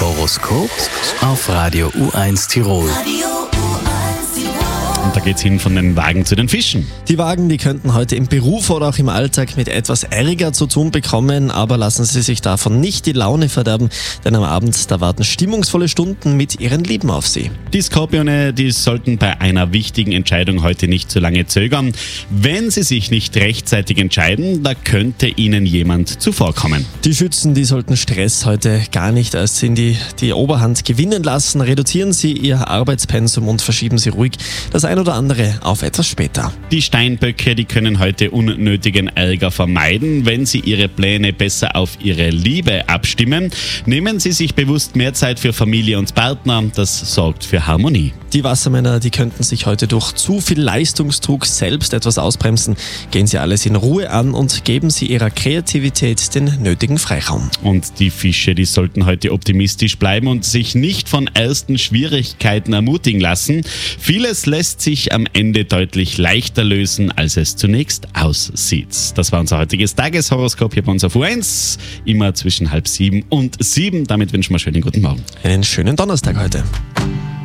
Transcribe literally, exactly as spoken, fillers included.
Horoskop auf Radio U eins Tirol. Und da geht's hin von den Wagen zu den Fischen. Die Wagen, die könnten heute im Beruf oder auch im Alltag mit etwas Ärger zu tun bekommen, aber lassen Sie sich davon nicht die Laune verderben, denn am Abend, da warten stimmungsvolle Stunden mit Ihren Lieben auf Sie. Die Skorpione, die sollten bei einer wichtigen Entscheidung heute nicht zu lange zögern. Wenn sie sich nicht rechtzeitig entscheiden, da könnte ihnen jemand zuvorkommen. Die Schützen, die sollten Stress heute gar nicht als in die, die Oberhand gewinnen lassen. Reduzieren Sie Ihr Arbeitspensum und verschieben Sie ruhig das ein oder andere auf etwas später. Die Steinböcke, die können heute unnötigen Ärger vermeiden, wenn sie ihre Pläne besser auf ihre Liebe abstimmen. Nehmen Sie sich bewusst mehr Zeit für Familie und Partner, das sorgt für Harmonie. Die Wassermänner, die könnten sich heute durch zu viel Leistungsdruck selbst etwas ausbremsen. Gehen Sie alles in Ruhe an und geben Sie Ihrer Kreativität den nötigen Freiraum. Und die Fische, die sollten heute optimistisch bleiben und sich nicht von ersten Schwierigkeiten ermutigen lassen. Vieles lässt sich am Ende deutlich leichter lösen, als es zunächst aussieht. Das war unser heutiges Tageshoroskop hier bei uns auf U eins. Immer zwischen halb sieben und sieben. Damit wünschen wir einen schönen guten Morgen. Einen schönen Donnerstag heute.